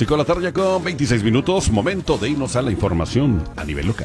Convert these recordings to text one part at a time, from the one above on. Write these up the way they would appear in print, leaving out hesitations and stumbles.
5 de la tarde ya con 26 minutos, momento de irnos a la información a nivel local.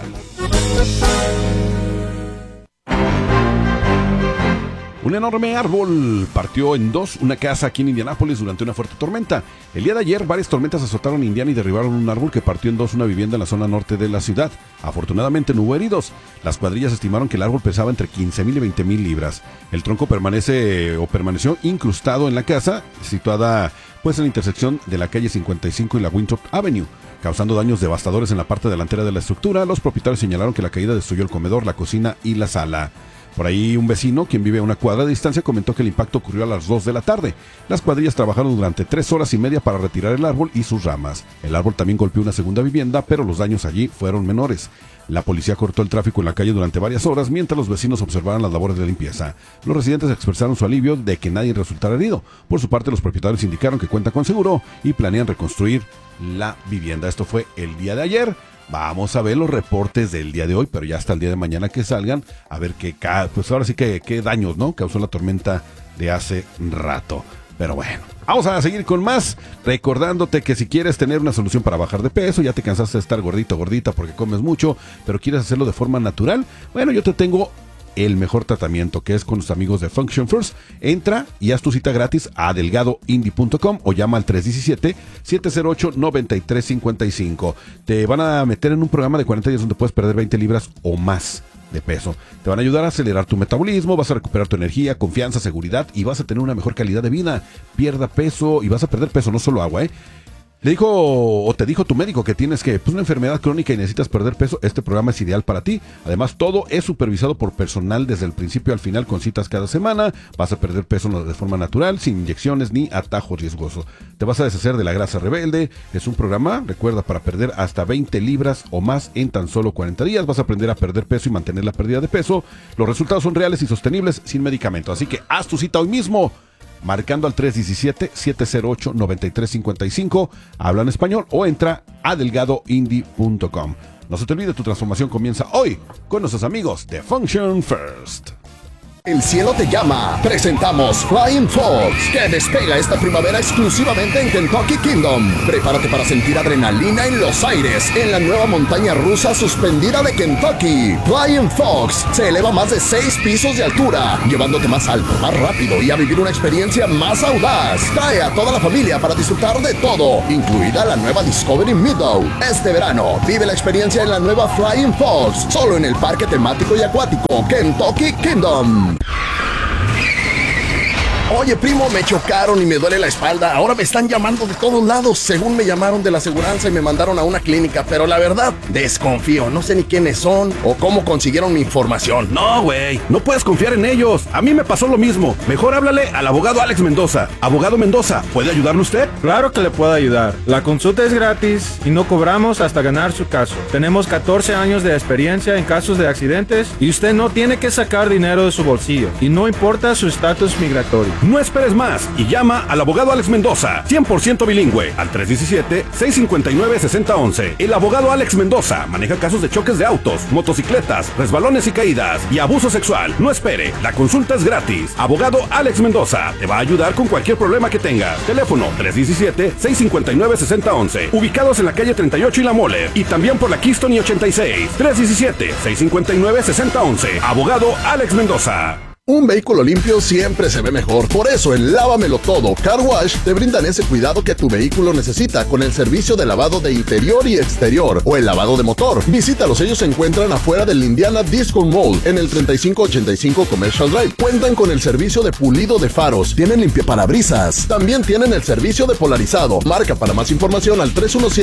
Un enorme árbol partió en dos una casa aquí en Indianápolis durante una fuerte tormenta. El día de ayer, varias tormentas azotaron Indiana y derribaron un árbol que partió en dos una vivienda en la zona norte de la ciudad. Afortunadamente no hubo heridos. Las cuadrillas estimaron que el árbol pesaba entre 15,000 y 20,000 libras. El tronco permaneció incrustado en la casa, situada en la intersección de la calle 55 y la Winthrop Avenue, causando daños devastadores en la parte delantera de la estructura. Los propietarios señalaron que la caída destruyó el comedor, la cocina y la sala. Por ahí un vecino, quien vive a una cuadra de distancia, comentó que el impacto ocurrió a las 2 de la tarde. Las cuadrillas trabajaron durante 3 horas y media para retirar el árbol y sus ramas. El árbol también golpeó una segunda vivienda, pero los daños allí fueron menores. La policía cortó el tráfico en la calle durante varias horas mientras los vecinos observaban las labores de limpieza. Los residentes expresaron su alivio de que nadie resultara herido. Por su parte, los propietarios indicaron que cuentan con seguro y planean reconstruir la vivienda. Esto fue el día de ayer. Vamos a ver los reportes del día de hoy, pero ya hasta el día de mañana que salgan, a ver pues ahora sí que qué daños, ¿no?, causó la tormenta de hace rato. Pero bueno, vamos a seguir con más, recordándote que si quieres tener una solución para bajar de peso, ya te cansaste de estar gordito o gordita porque comes mucho, pero quieres hacerlo de forma natural, bueno, yo te tengo el mejor tratamiento, que es con los amigos de Function First. Entra y haz tu cita gratis a delgadoindie.com o llama al 317-708-9355. Te van a meter en un programa de 40 días donde puedes perder 20 libras o más de peso. Te van a ayudar a acelerar tu metabolismo, vas a recuperar tu energía, confianza, seguridad y vas a tener una mejor calidad de vida. Pierda peso y vas a perder peso, no solo agua, te dijo tu médico que tienes una enfermedad crónica y necesitas perder peso. Este programa es ideal para ti. Además, todo es supervisado por personal desde el principio al final con citas cada semana. Vas a perder peso de forma natural, sin inyecciones ni atajos riesgosos. Te vas a deshacer de la grasa rebelde. Es un programa, recuerda, para perder hasta 20 libras o más en tan solo 40 días. Vas a aprender a perder peso y mantener la pérdida de peso. Los resultados son reales y sostenibles sin medicamentos. Así que haz tu cita hoy mismo, marcando al 317-708-9355, habla en español o entra a delgadoindie.com. No se te olvide, tu transformación comienza hoy con nuestros amigos de Function First. El cielo te llama. Presentamos Flying Fox, que despega esta primavera exclusivamente en Kentucky Kingdom. Prepárate para sentir adrenalina en los aires en la nueva montaña rusa suspendida de Kentucky. Flying Fox se eleva más de 6 pisos de altura, llevándote más alto, más rápido y a vivir una experiencia más audaz. Trae a toda la familia para disfrutar de todo, incluida la nueva Discovery Meadow. Este verano, vive la experiencia en la nueva Flying Fox, solo en el parque temático y acuático Kentucky Kingdom. Oye, primo, me chocaron y me duele la espalda. Ahora me están llamando de todos lados. Según me llamaron de la aseguranza y me mandaron a una clínica, pero la verdad, desconfío. No sé ni quiénes son o cómo consiguieron mi información. No, güey, no puedes confiar en ellos. A mí me pasó lo mismo. Mejor háblale al abogado Alex Mendoza. Abogado Mendoza, ¿puede ayudarle usted? Claro que le puedo ayudar. La consulta es gratis y no cobramos hasta ganar su caso. Tenemos 14 años de experiencia en casos de accidentes y usted no tiene que sacar dinero de su bolsillo. Y no importa su estatus migratorio. No esperes más y llama al abogado Alex Mendoza, 100% bilingüe, al 317-659-6011. El abogado Alex Mendoza maneja casos de choques de autos, motocicletas, resbalones y caídas y abuso sexual. No espere, la consulta es gratis. Abogado Alex Mendoza te va a ayudar con cualquier problema que tengas. Teléfono 317-659-6011. Ubicados en la calle 38 y La Mole y también por la Keystone y 86. 317-659-6011. Abogado Alex Mendoza. Un vehículo limpio siempre se ve mejor. Por eso en Lávamelo Todo Car Wash te brindan ese cuidado que tu vehículo necesita con el servicio de lavado de interior y exterior o el lavado de motor. Visítalos, ellos se encuentran afuera del Indiana Disco Mall en el 3585 Commercial Drive. Cuentan con el servicio de pulido de faros, tienen limpiaparabrisas, también tienen el servicio de polarizado. Marca para más información al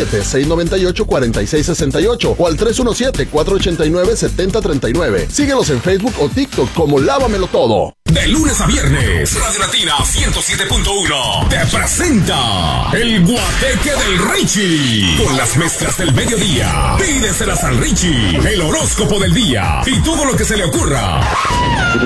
317-698-4668 o al 317-489-7039. Síguelos en Facebook o TikTok como Lávamelo Todo. De lunes a viernes, Radio Latina 107.1 te presenta El Guateque del Richie. Con las mezclas del mediodía, pídeselas al Richie, el horóscopo del día y todo lo que se le ocurra.